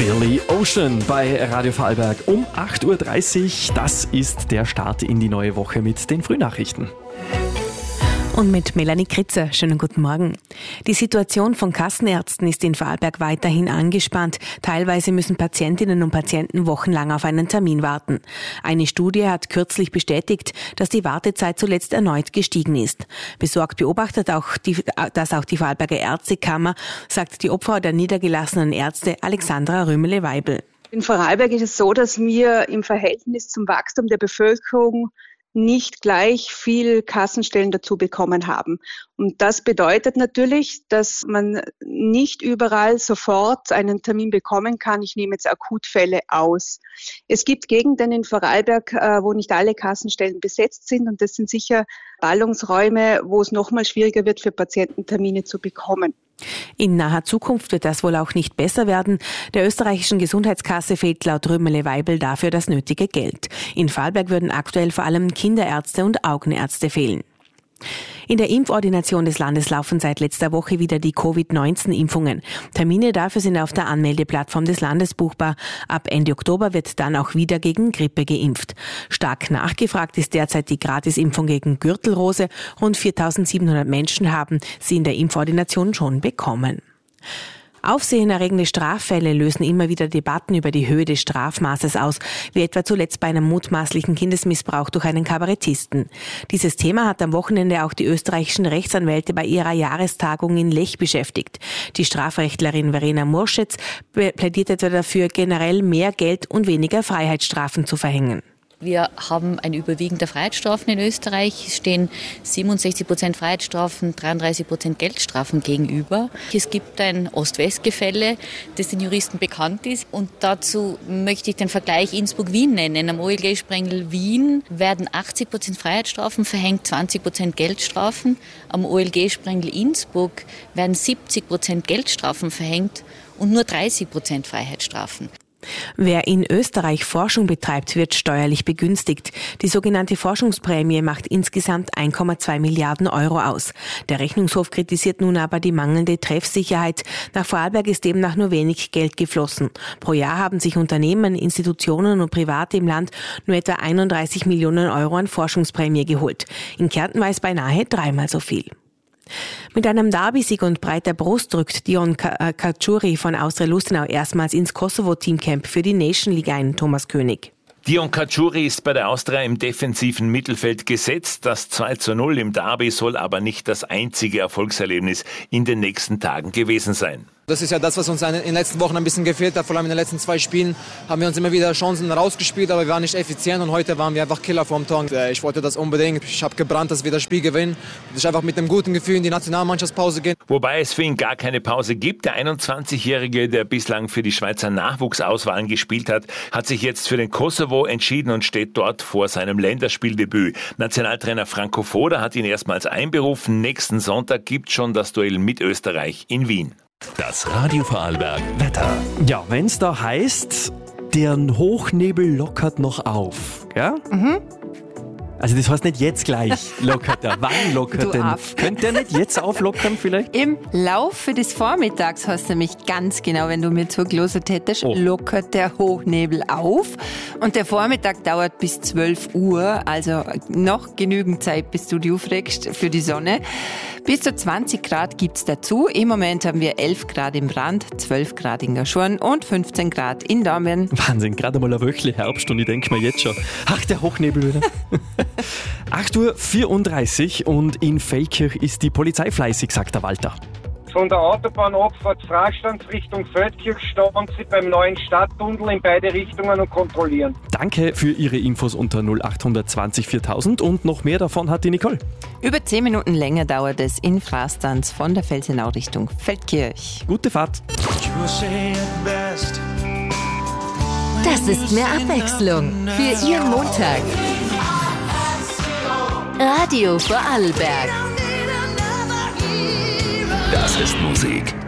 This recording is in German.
Billy Ocean bei Radio Vorarlberg um 8.30 Uhr. Das ist der Start in die neue Woche mit den Frühnachrichten. Und mit Melanie Kritzer. Schönen guten Morgen. Die Situation von Kassenärzten ist in Vorarlberg weiterhin angespannt. Teilweise müssen Patientinnen und Patienten wochenlang auf einen Termin warten. Eine Studie hat kürzlich bestätigt, dass die Wartezeit zuletzt erneut gestiegen ist. Besorgt beobachtet das auch die Vorarlberger Ärztekammer, sagt die Obfrau der niedergelassenen Ärzte Alexandra Rümele-Weibel. In Vorarlberg ist es so, dass wir im Verhältnis zum Wachstum der Bevölkerung nicht gleich viel Kassenstellen dazu bekommen haben. Und das bedeutet natürlich, dass man nicht überall sofort einen Termin bekommen kann. Ich nehme jetzt Akutfälle aus. Es gibt Gegenden in Vorarlberg, wo nicht alle Kassenstellen besetzt sind. Und das sind sicher Ballungsräume, wo es nochmal schwieriger wird, für Patienten Termine zu bekommen. In naher Zukunft wird das wohl auch nicht besser werden. Der österreichischen Gesundheitskasse fehlt laut Rümele-Weibel dafür das nötige Geld. In Vorarlberg würden aktuell vor allem Kinderärzte und Augenärzte fehlen. In der Impfordination des Landes laufen seit letzter Woche wieder die Covid-19-Impfungen. Termine dafür sind auf der Anmeldeplattform des Landes buchbar. Ab Ende Oktober wird dann auch wieder gegen Grippe geimpft. Stark nachgefragt ist derzeit die Gratisimpfung gegen Gürtelrose. Rund 4.700 Menschen haben sie in der Impfordination schon bekommen. Aufsehenerregende Straffälle lösen immer wieder Debatten über die Höhe des Strafmaßes aus, wie etwa zuletzt bei einem mutmaßlichen Kindesmissbrauch durch einen Kabarettisten. Dieses Thema hat am Wochenende auch die österreichischen Rechtsanwälte bei ihrer Jahrestagung in Lech beschäftigt. Die Strafrechtlerin Verena Murschitz plädiert etwa dafür, generell mehr Geld und weniger Freiheitsstrafen zu verhängen. Wir haben ein Überwiegen der Freiheitsstrafen in Österreich. Es stehen 67% Freiheitsstrafen, 33% Geldstrafen gegenüber. Es gibt ein Ost-West-Gefälle, das den Juristen bekannt ist. Und dazu möchte ich den Vergleich Innsbruck-Wien nennen. Am OLG-Sprengel Wien werden 80% Freiheitsstrafen verhängt, 20% Geldstrafen. Am OLG-Sprengel Innsbruck werden 70% Geldstrafen verhängt und nur 30% Freiheitsstrafen. Wer in Österreich Forschung betreibt, wird steuerlich begünstigt. Die sogenannte Forschungsprämie macht insgesamt 1,2 Milliarden Euro aus. Der Rechnungshof kritisiert nun aber die mangelnde Treffsicherheit. Nach Vorarlberg ist demnach nur wenig Geld geflossen. Pro Jahr haben sich Unternehmen, Institutionen und Private im Land nur etwa 31 Millionen Euro an Forschungsprämie geholt. In Kärnten war es beinahe dreimal so viel. Mit einem Derby-Sieg und breiter Brust rückt Dion Cacciuri von Austria Lustenau erstmals ins Kosovo-Teamcamp für die Nation League ein. Thomas König. Dion Cacciuri ist bei der Austria im defensiven Mittelfeld gesetzt. Das 2:0 im Derby soll aber nicht das einzige Erfolgserlebnis in den nächsten Tagen gewesen sein. Das ist ja das, was uns in den letzten Wochen ein bisschen gefehlt hat. Vor allem in den letzten 2 Spielen haben wir uns immer wieder Chancen rausgespielt, aber wir waren nicht effizient und heute waren wir einfach Killer vorm Tor. Ich wollte das unbedingt. Ich habe gebrannt, dass wir das Spiel gewinnen. Und ich einfach mit einem guten Gefühl in die Nationalmannschaftspause gehen. Wobei es für ihn gar keine Pause gibt. Der 21-Jährige, der bislang für die Schweizer Nachwuchsauswahlen gespielt hat, hat sich jetzt für den Kosovo entschieden und steht dort vor seinem Länderspieldebüt. Nationaltrainer Franco Foda hat ihn erstmals einberufen. Nächsten Sonntag gibt schon das Duell mit Österreich in Wien. Das Radio Vorarlberg Wetter. Ja, wenn's da heißt, der Hochnebel lockert noch auf, ja? Also das heißt nicht jetzt gleich lockert er. Wann lockert denn? Könnte er nicht jetzt auflockern vielleicht? Im Laufe des Vormittags hast du nämlich ganz genau, wenn du mir zugehört hättest, lockert der Hochnebel auf. Und der Vormittag dauert bis 12 Uhr, also noch genügend Zeit, bis du dich aufregst für die Sonne. Bis zu 20 Grad gibt's dazu. Im Moment haben wir 11 Grad im Brand, 12 Grad in Gaschorn und 15 Grad in Dornbirn. Wahnsinn, gerade mal ein Wöchli Herbst und ich denke mir jetzt schon, ach, der Hochnebel wieder. 8.34 Uhr und in Feldkirch ist die Polizei fleißig, sagt der Walter. Von der Autobahnabfahrt Freistandsrichtung Feldkirch stehen sie beim neuen Stadttunnel in beide Richtungen und kontrollieren. Danke für Ihre Infos unter 0820 4000 und noch mehr davon hat die Nicole. Über 10 Minuten länger dauert es in Frastanz von der Felsenau Richtung Feldkirch. Gute Fahrt. Das ist mehr Abwechslung für Ihren Montag. Radio Vorarlberg. Das ist Musik.